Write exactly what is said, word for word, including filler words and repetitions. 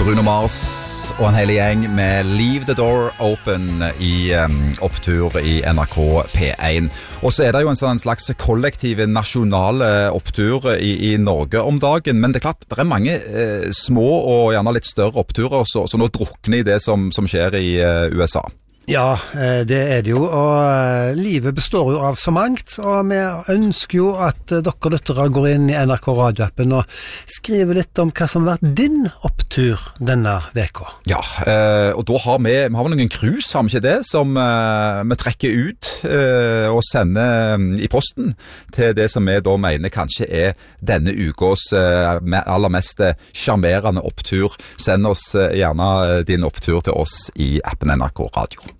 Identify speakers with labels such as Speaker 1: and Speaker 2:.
Speaker 1: Bruno Mars og en hel gjeng med Leave the Door Open i um, opptur i N R K P én. Og så er det jo en sånn slags kollektive nasjonale opptur i, i Norge om dagen, men det er klart, det er mange eh, små og gjerne litt større oppturer så, så nå drukner i det som, som skjer i uh, U S A.
Speaker 2: Ja, det er det jo, og livet består jo av så mangt, og vi ønsker jo at dere lyttere går inn i N R K radioappen og skriver litt om hva som har vært din opptur denne veka.
Speaker 1: Ja, og da har vi, vi har vel noen krus, har vi ikke det, som vi trekker ut og sender i posten til det som vi da mener kanskje er denne ukes aller mest charmerende opptur. Send oss gjerne din opptur til oss i appen N R K Radio.